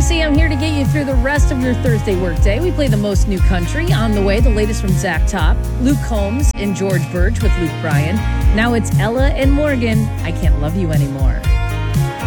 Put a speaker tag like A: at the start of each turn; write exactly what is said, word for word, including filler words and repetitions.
A: Casey. I'm here to get you through the rest of your Thursday workday. We play the most new country. On the way, the latest from Zach Top, Luke Combs, and George Birch with Luke Bryan. Now it's Ella and Morgan. I Can't Love You Anymore.